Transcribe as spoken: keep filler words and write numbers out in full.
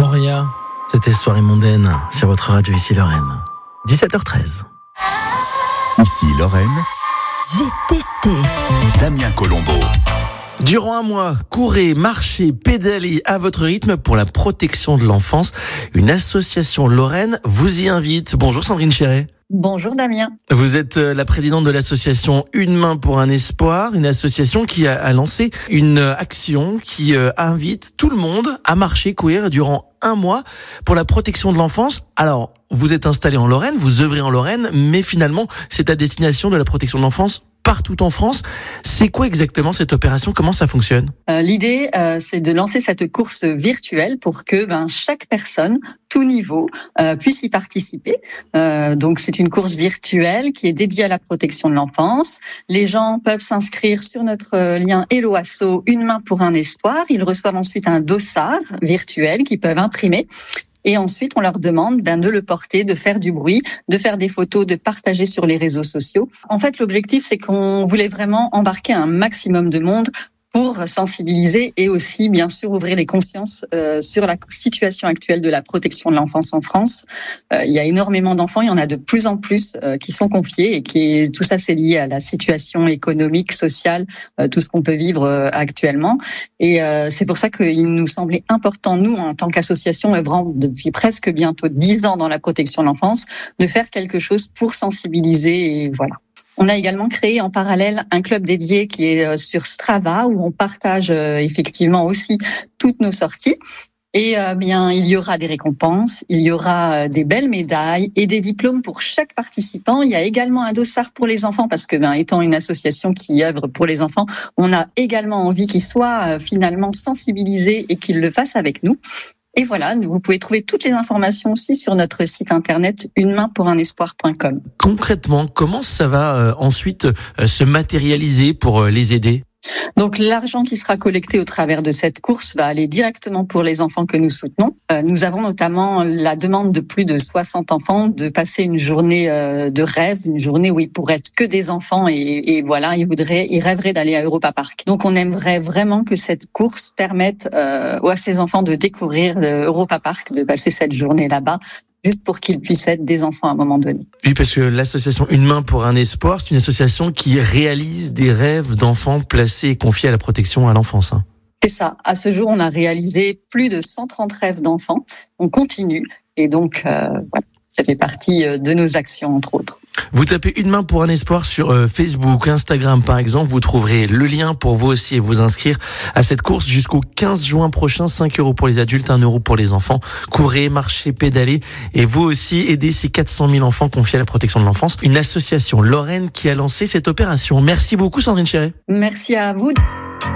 Moria, c'était Soirée mondaine sur votre radio ici Lorraine. dix-sept heures treize. Ici Lorraine. J'ai testé. Damien Colombo. Durant un mois, courez, marchez, pédalez à votre rythme pour la protection de l'enfance. Une association lorraine vous y invite. Bonjour Sandrine Chéret. Bonjour Damien. Vous êtes la présidente de l'association Une main pour un espoir, une association qui a lancé une action qui invite tout le monde à marcher, courir durant un mois pour la protection de l'enfance. Alors, vous êtes installé en Lorraine, vous œuvrez en Lorraine, mais finalement, c'est à destination de la protection de l'enfance partout en France. C'est quoi exactement cette opération? Comment ça fonctionne? euh, L'idée, euh, c'est de lancer cette course virtuelle pour que ben, chaque personne, tout niveau, euh, puisse y participer. Euh, donc, c'est une course virtuelle qui est dédiée à la protection de l'enfance. Les gens peuvent s'inscrire sur notre lien Hello Asso, Une main pour un espoir. Ils reçoivent ensuite un dossard virtuel qu'ils peuvent imprimer. Et ensuite, on leur demande ben, de le porter, de faire du bruit, de faire des photos, de partager sur les réseaux sociaux. En fait, l'objectif, c'est qu'on voulait vraiment embarquer un maximum de monde pour sensibiliser et aussi, bien sûr, ouvrir les consciences euh, sur la situation actuelle de la protection de l'enfance en France. Euh, il y a énormément d'enfants, il y en a de plus en plus euh, qui sont confiés et qui tout ça, c'est lié à la situation économique, sociale, euh, tout ce qu'on peut vivre euh, actuellement. Et euh, c'est pour ça qu'il nous semblait important, nous, en tant qu'association œuvrant depuis presque bientôt dix ans dans la protection de l'enfance, de faire quelque chose pour sensibiliser et voilà. On a également créé en parallèle un club dédié qui est sur Strava où on partage euh, effectivement aussi toutes nos sorties. Et euh, bien, il y aura des récompenses, il y aura euh, des belles médailles et des diplômes pour chaque participant. Il y a également un dossard pour les enfants parce que, ben, étant une association qui œuvre pour les enfants, on a également envie qu'ils soient euh, finalement sensibilisés et qu'ils le fassent avec nous. Et voilà, vous pouvez trouver toutes les informations aussi sur notre site internet une main pour un espoir point com. Concrètement, comment ça va euh, ensuite euh, se matérialiser pour euh, les aider? Donc l'argent qui sera collecté au travers de cette course va aller directement pour les enfants que nous soutenons. Euh, nous avons notamment la demande de plus de soixante enfants de passer une journée euh, de rêve, une journée où ils pourraient être que des enfants et, et voilà, ils voudraient, ils rêveraient d'aller à Europa Park. Donc on aimerait vraiment que cette course permette euh, à ces enfants de découvrir euh, Europa Park, de passer cette journée là-bas, juste pour qu'ils puissent être des enfants à un moment donné. Oui, parce que l'association Une main pour un espoir, c'est une association qui réalise des rêves d'enfants placés et confiés à la protection à l'enfance. Hein. C'est ça. À ce jour, on a réalisé plus de cent trente rêves d'enfants. On continue. Et donc, euh, voilà, ça fait partie de nos actions, entre autres. Vous tapez Une main pour un espoir sur euh, Facebook, Instagram par exemple, vous trouverez le lien pour vous aussi et vous inscrire à cette course jusqu'au quinze juin prochain, cinq euros pour les adultes, un euro pour les enfants. Courez, marchez, pédalez et vous aussi aidez ces quatre cent mille enfants confiés à la protection de l'enfance. Une association lorraine qui a lancé cette opération. Merci beaucoup Sandrine Chéret. Merci à vous.